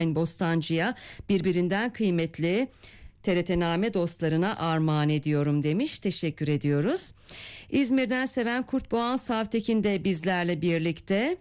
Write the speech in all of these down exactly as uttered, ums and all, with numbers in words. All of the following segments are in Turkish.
Bostancı'ya birbirinden kıymetli T R T Name dostlarına armağan ediyorum demiş. Teşekkür ediyoruz. İzmir'den Seven Kurtboğan Savtekin de bizlerle birlikte.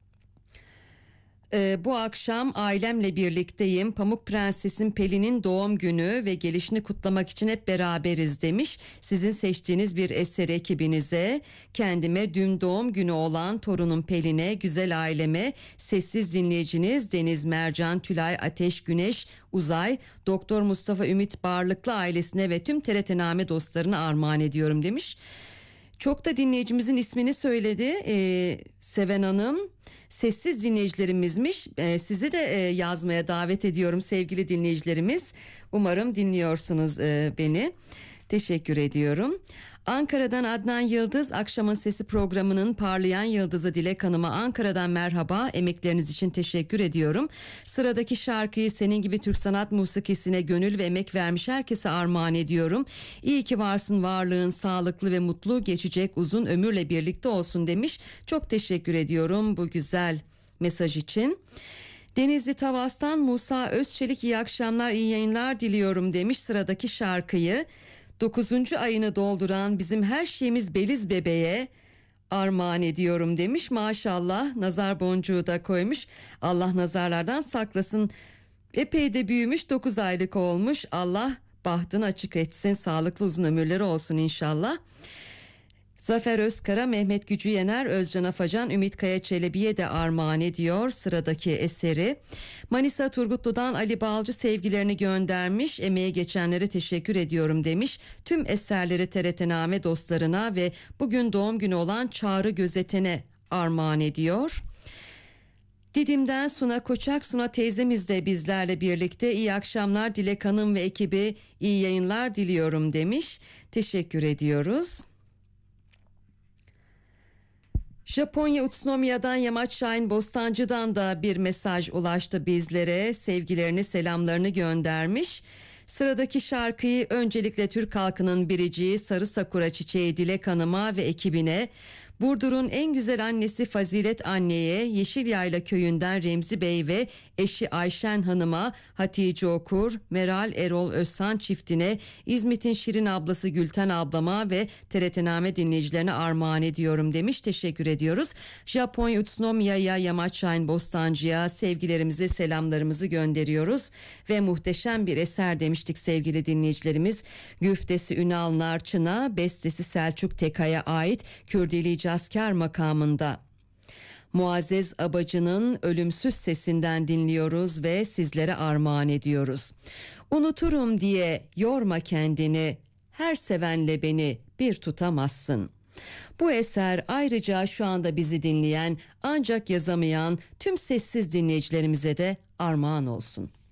Ee, bu akşam ailemle birlikteyim. Pamuk Prenses'in Pelin'in doğum günü ve gelişini kutlamak için hep beraberiz demiş. Sizin seçtiğiniz bir eser ekibinize, kendime, dün doğum günü olan torunum Pelin'e, güzel aileme, sessiz dinleyiciniz Deniz, Mercan, Tülay, Ateş, Güneş, Uzay, Doktor Mustafa Ümit Barlıklı ailesine ve tüm T R T Name dostlarına armağan ediyorum demiş. Çok da dinleyicimizin ismini söyledi ee, Seven Hanım. Sessiz dinleyicilerimizmiş. Ee, sizi de e, yazmaya davet ediyorum sevgili dinleyicilerimiz. Umarım dinliyorsunuz e, beni. Teşekkür ediyorum. Ankara'dan Adnan Yıldız, Akşamın Sesi programının parlayan yıldızı Dilek Hanım'a Ankara'dan merhaba, emekleriniz için teşekkür ediyorum. Sıradaki şarkıyı senin gibi Türk sanat musikisine gönül ve emek vermiş herkese armağan ediyorum. İyi ki varsın, varlığın sağlıklı ve mutlu geçecek uzun ömürle birlikte olsun demiş. Çok teşekkür ediyorum bu güzel mesaj için. Denizli Tavas'tan Musa Özçelik, iyi akşamlar, iyi yayınlar diliyorum demiş. Sıradaki şarkıyı dokuzuncu ayını dolduran bizim her şeyimiz Beliz bebeğe armağan ediyorum demiş. Maşallah, nazar boncuğu da koymuş. Allah nazarlardan saklasın. Epey de büyümüş, dokuz aylık olmuş. Allah bahtını açık etsin, sağlıklı uzun ömürleri olsun inşallah. Zafer Özkara, Mehmet Gücü Yener, Özcan Afacan, Ümit Kaya Çelebi'ye de armağan ediyor sıradaki eseri. Manisa Turgutlu'dan Ali Balcı sevgilerini göndermiş. Emeğe geçenlere teşekkür ediyorum demiş. Tüm eserleri T R T Name dostlarına ve bugün doğum günü olan Çağrı Gözeten'e armağan ediyor. Didim'den Suna Koçak, Suna teyzemiz de bizlerle birlikte. İyi akşamlar Dilek Hanım ve ekibi, iyi yayınlar diliyorum demiş. Teşekkür ediyoruz. Japonya Utsunomiya'dan Yamaç Şahin Bostancı'dan da bir mesaj ulaştı bizlere. Sevgilerini, selamlarını göndermiş. Sıradaki şarkıyı öncelikle Türk halkının biriciği Sarı Sakura Çiçeği Dilek Hanım'a ve ekibine, Burdur'un en güzel annesi Fazilet Anne'ye, Yeşilyayla köyünden Remzi Bey ve eşi Ayşen Hanım'a, Hatice Okur, Meral Erol Özsan çiftine, İzmit'in Şirin ablası Gülten ablama ve T R T Name dinleyicilerine armağan ediyorum demiş. Teşekkür ediyoruz. Japonya Utsunomiya'ya, Yamaç Şahin Bostancı'ya sevgilerimizi, selamlarımızı gönderiyoruz ve muhteşem bir eser demiştik sevgili dinleyicilerimiz. Güftesi Ünal Narçın'a, bestesi Selçuk Tekay'a ait Kürdili Cazkar makamında. Muazzez Abacı'nın ölümsüz sesinden dinliyoruz ve sizlere armağan ediyoruz. Unuturum diye yorma kendini, her sevenle beni bir tutamazsın. Bu eser ayrıca şu anda bizi dinleyen ancak yazamayan tüm sessiz dinleyicilerimize de armağan olsun.